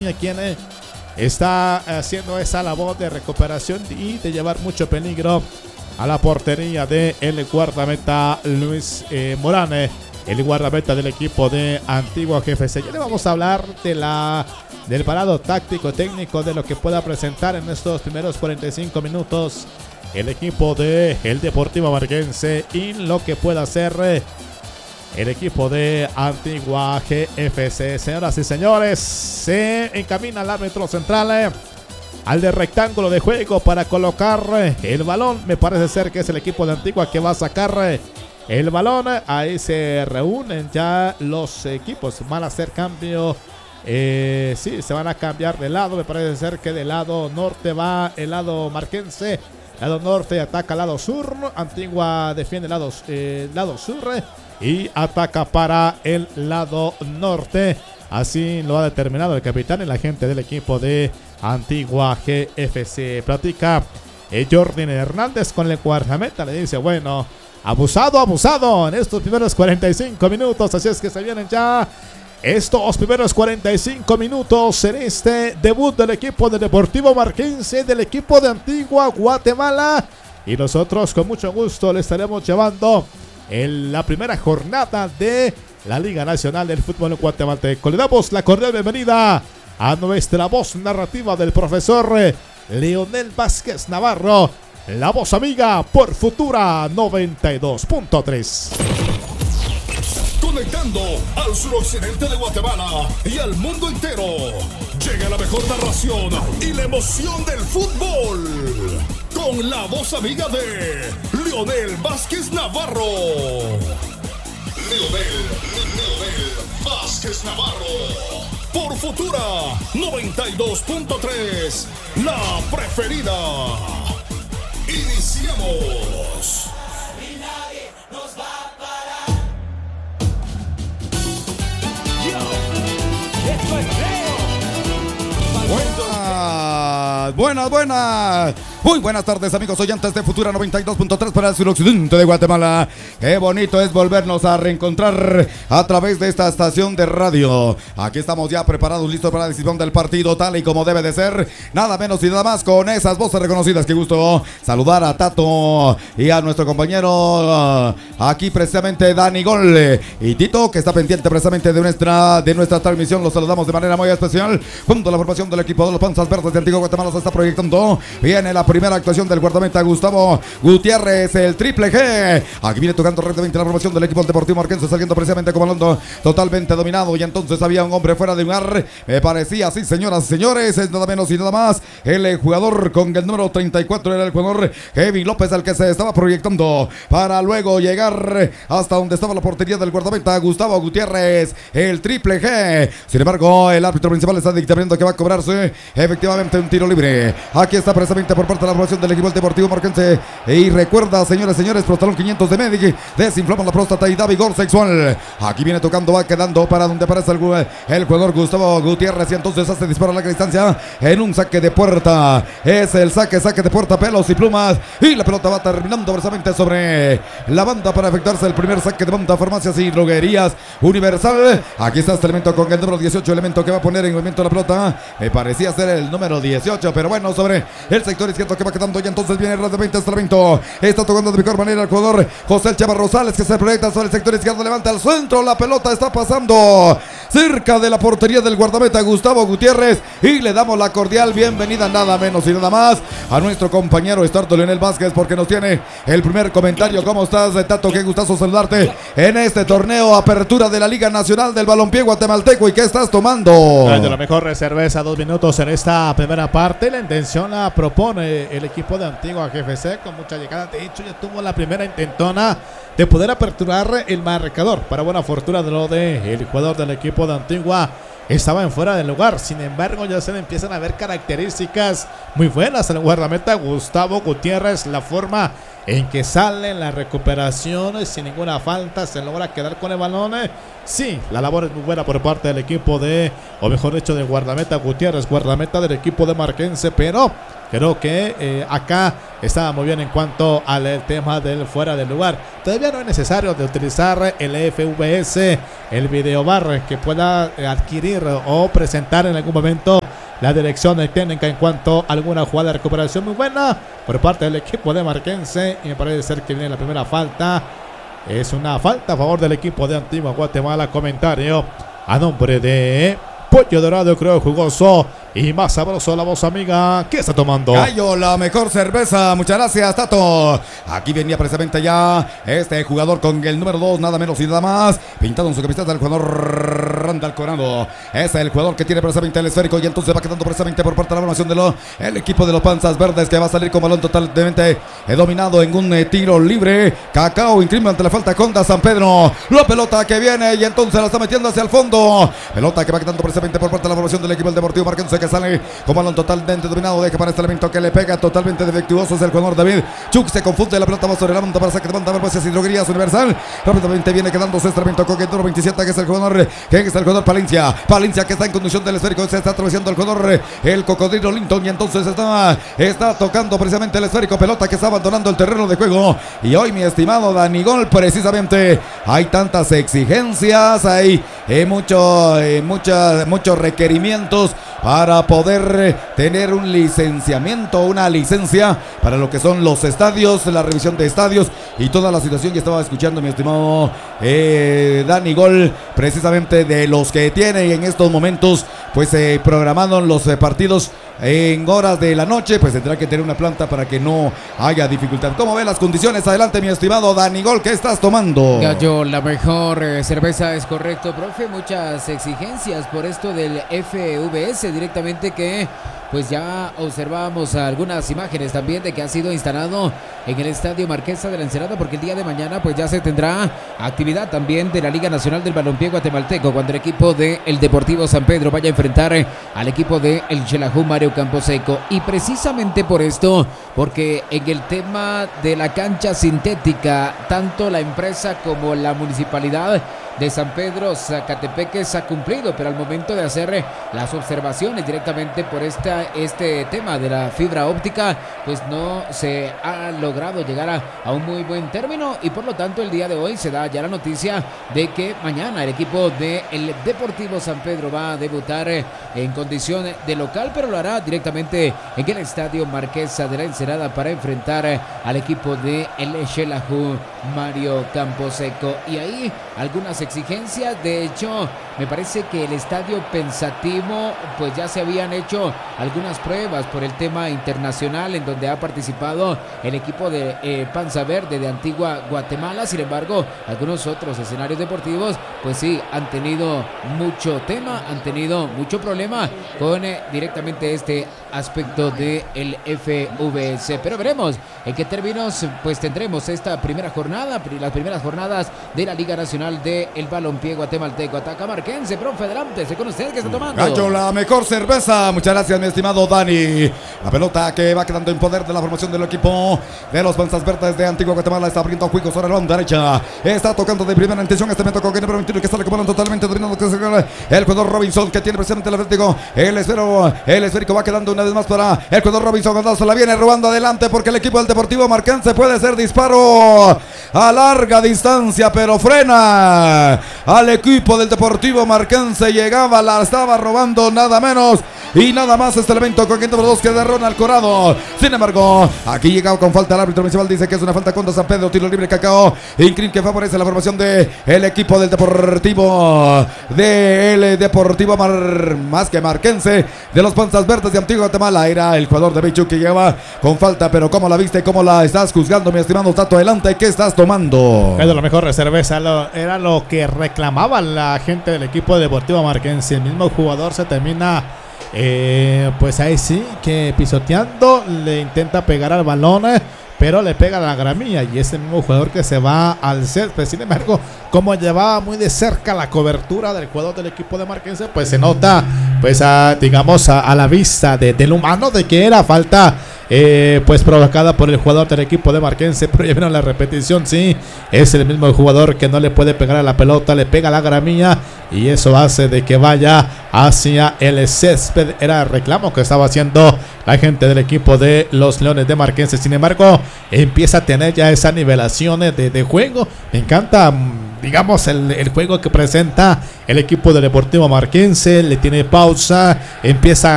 Villafañe quien está haciendo esa labor de recuperación y de llevar mucho peligro a la portería de el guardameta Luis Morán, el guardameta del equipo de Antigua GFC. Ya le vamos a hablar del parado táctico técnico, de lo que pueda presentar en estos primeros 45 minutos el equipo de el Deportivo Marquense y lo que pueda hacer el equipo de Antigua GFC. Señoras y señores, se encamina el árbitro central al de rectángulo de juego para colocar el balón. Me parece ser que es el equipo de Antigua que va a sacar el balón. Ahí se reúnen ya los equipos. Van a hacer cambio. Sí, se van a cambiar de lado. Me parece ser que del lado norte va el lado marquense. Lado norte ataca el lado sur. Antigua defiende el lado sur y ataca para el lado norte. Así lo ha determinado el capitán y la gente del equipo de Antigua GFC. Platica Jordi Hernández con el guardameta. Le dice, bueno, abusado en estos primeros 45 minutos. Así es que se vienen ya estos primeros 45 minutos en este debut del equipo del Deportivo Marquense, del equipo de Antigua Guatemala. Y nosotros con mucho gusto le estaremos llevando en la primera jornada de la Liga Nacional del Fútbol Guatemalteco. Le damos la cordial bienvenida a nuestra voz narrativa del profesor Leonel Vázquez Navarro, la voz amiga por Futura 92.3. Conectando al suroccidente de Guatemala y al mundo entero. Llega la mejor narración y la emoción del fútbol. Con la voz amiga de Leonel Vázquez Navarro. Leonel Vázquez Navarro. Por Futura 92.3. La preferida. Iniciamos. Buenas. Muy buenas tardes, amigos oyentes de Futura 92.3 para el suroccidente de Guatemala. Qué bonito es volvernos a reencontrar a través de esta estación de radio. Aquí estamos ya preparados, listos para la decisión del partido, tal y como debe de ser. Nada menos y nada más con esas voces reconocidas. Qué gusto saludar a Tato y a nuestro compañero aquí precisamente Dani Gol y Tito, que está pendiente precisamente de nuestra transmisión. Los saludamos de manera muy especial. Junto a la formación del equipo de los Panzas Verdes de Antigua Guatemala se está proyectando. Viene la primera actuación del guardameta Gustavo Gutiérrez, el triple G. Aquí viene tocando rápidamente la formación del equipo del Deportivo Marquense, saliendo precisamente como Alonso, totalmente dominado. Y entonces había un hombre fuera de lugar. Me parecía así, señoras y señores. Es nada menos y nada más el jugador con el número 34. Era el jugador Kevin López, el que se estaba proyectando para luego llegar hasta donde estaba la portería del guardameta Gustavo Gutiérrez, el triple G. Sin embargo, el árbitro principal está dictaminando que va a cobrarse efectivamente un tiro libre. Aquí está precisamente por parte de la formación del equipo del Deportivo Marquense. Y recuerda, señores y señores, Prostalón 500 de Medic, desinflama la próstata y da vigor sexual. Aquí viene tocando, va quedando para donde aparece el jugador Gustavo Gutiérrez. Y entonces hace disparo a larga distancia en un saque de puerta. Es el saque de puerta, pelos y plumas. Y la pelota va terminando precisamente sobre la banda para efectuarse el primer saque de banda. Farmacias y droguerías Universal. Aquí está este elemento con el número 18, elemento que va a poner en movimiento la pelota. Me parecía ser el número 18, pero bueno, sobre el sector izquierdo que va quedando. Y entonces viene rápidamente este elemento. Está tocando de mejor manera el jugador José El Chava Rosales, que se proyecta sobre el sector izquierdo, levanta al centro. La pelota está pasando cerca de la portería del guardameta Gustavo Gutiérrez. Y le damos la cordial bienvenida, nada menos y nada más, a nuestro compañero Estarto Leonel Vázquez, porque nos tiene el primer comentario. ¿Cómo estás, Tato? Qué gustazo saludarte en este torneo apertura de la Liga Nacional del Balompié Guatemalteco. ¿Y qué estás tomando? De la mejor cerveza, 2 minutos en esta primera parte. La intención la propone el equipo de Antigua GFC con mucha llegada. De hecho, ya tuvo la primera intentona de poder aperturar el marcador. Para buena fortuna de lo de el jugador del equipo de Antigua, estaba en fuera del lugar. Sin embargo, ya se le empiezan a ver características muy buenas en el guardameta Gustavo Gutiérrez. La forma en que sale la recuperación sin ninguna falta, se logra quedar con el balón. Sí, la labor es muy buena por parte del equipo o mejor dicho, del guardameta Gutiérrez, guardameta del equipo de Marquense, pero creo que acá estaba muy bien en cuanto al tema del fuera del lugar. Todavía no es necesario de utilizar el FVS, el videobar, que pueda adquirir o presentar en algún momento la dirección técnica en cuanto a alguna jugada de recuperación muy buena por parte del equipo de Marquense. Y me parece ser que viene la primera falta. Es una falta a favor del equipo de Antigua Guatemala. Comentario a nombre de Pollo Dorado, creo jugoso y más sabroso. La voz amiga, ¿qué está tomando? Gallo, la mejor cerveza. Muchas gracias, Tato. Aquí venía precisamente ya este jugador con el número 2, nada menos y nada más, pintado en su camiseta, el jugador Randall Corado. Es el jugador que tiene precisamente el esférico y entonces va quedando precisamente por parte de la formación del equipo de los Panzas Verdes, que va a salir con balón totalmente dominado en un tiro libre. Cacao incrimina ante la falta contra San Pedro. La pelota que viene y entonces la está metiendo hacia el fondo. Pelota que va quedando precisamente por parte de la formación del equipo del Deportivo Marquense, que sale con balón totalmente dominado. Deja para este elemento que le pega totalmente defectuoso. Es el jugador David Chuk. Se confunde, la pelota va sobre la monta para saque de banda. Versus Hidroguerías Universal. Rápidamente viene quedándose este elemento coquetero 27, que es el jugador Palencia. Palencia que está en conducción del esférico. Se está atravesando el jugador el cocodrilo Linton. Y entonces está tocando precisamente el esférico. Pelota que está abandonando el terreno de juego. Y hoy, mi estimado Dani Gol, precisamente hay tantas exigencias. Hay muchos requerimientos para poder tener un licenciamiento, una licencia para lo que son los estadios, la revisión de estadios y toda la situación que estaba escuchando mi estimado Dani Gol, precisamente de los que tiene en estos momentos pues programados los partidos en horas de la noche, pues tendrá que tener una planta para que no haya dificultad. ¿Cómo ven las condiciones? Adelante, mi estimado Dani Gol, ¿qué estás tomando? Gallo, la mejor cerveza, es correcto, profe. Muchas exigencias por esto del FVS directamente, que pues ya observábamos algunas imágenes también de que ha sido instalado en el Estadio Marquesa de la Ensenada, porque el día de mañana pues ya se tendrá actividad también de la Liga Nacional del Balompié Guatemalteco, cuando el equipo del Deportivo San Pedro vaya a enfrentar al equipo del Xelajú Mario Camposeco. Y precisamente por esto, porque en el tema de la cancha sintética, tanto la empresa como la municipalidad de San Pedro Zacatepeques ha cumplido, pero al momento de hacer las observaciones directamente por este tema de la fibra óptica, pues no se ha logrado llegar a un muy buen término, y por lo tanto el día de hoy se da ya la noticia de que mañana el equipo del Deportivo San Pedro va a debutar en condición de local, pero lo hará directamente en el Estadio Marquesa de la Ensenada para enfrentar al equipo de el Xelajú Mario Camposeco. Y ahí algunas exigencias. De hecho, me parece que el estadio pensativo, pues ya se habían hecho algunas pruebas por el tema internacional en donde ha participado el equipo de Panza Verde de Antigua Guatemala. Sin embargo, algunos otros escenarios deportivos, pues sí, han tenido mucho tema, han tenido mucho problema con directamente este aspecto del FVS. Pero veremos en qué términos pues tendremos esta primera jornada, las primeras jornadas de la Liga Nacional del Balompié Guatemalteco. Ataca Marquense, profe, adelante, sé con usted que está tomando. Gallo, la mejor cerveza. Muchas gracias, mi estimado Dani. La pelota que va quedando en poder de la formación del equipo de los Panzas Verdes de Antigua Guatemala. Está abriendo juego sobre la banda derecha. Está tocando de primera intención este momento con el número 21, que sale como totalmente dominando el jugador Robinson, que tiene precisamente el esférico. El esférico va quedando una vez más para el jugador Robinson. González la viene robando adelante, porque el equipo del Deportivo Marquense puede ser disparo a larga distancia, pero frena al equipo del Deportivo Marquense. Llegaba, la estaba robando nada menos y nada más este elemento con el número 2, que es de Ronald Corado. Sin embargo, aquí llegaba con falta. El árbitro municipal dice que es una falta contra San Pedro. Tiro libre, Cacao Incrin, que favorece la formación de el equipo del Deportivo más que Marquense, de los Panzas Verdes de Antigua Guatemala. Era el jugador de Bichu que llegaba con falta, pero ¿cómo la viste? ¿Cómo la estás juzgando, mi estimado Tato? Adelante, ¿qué estás tomando? Es de la mejor cerveza, era lo que reclamaba la gente del equipo Deportivo Marquense. El mismo jugador se termina pues ahí sí que pisoteando, le intenta pegar al balón, pero le pega a la gramilla, y es el mismo jugador que se va al césped. Sin embargo, como llevaba muy de cerca la cobertura del jugador del equipo de Marquense, pues se nota pues digamos a la vista del humano de que era falta pues provocada por el jugador del equipo de Marquense. Pero ya vieron la repetición, sí, es el mismo jugador que no le puede pegar a la pelota, le pega a la gramilla, y eso hace de que vaya hacia el césped. Era el reclamo que estaba haciendo la gente del equipo de los Leones de Marquense. Sin embargo, empieza a tener ya esas nivelaciones de juego. Me encanta, digamos, el juego que presenta el equipo del Deportivo Marquense. Le tiene pausa, empieza